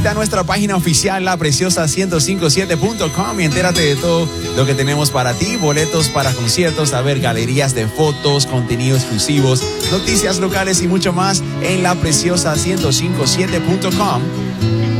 A nuestra página oficial, lapreciosa1057.com, y entérate de todo lo que tenemos para ti: boletos para conciertos, a ver, galerías de fotos, contenido exclusivos, noticias locales y mucho más en lapreciosa1057.com.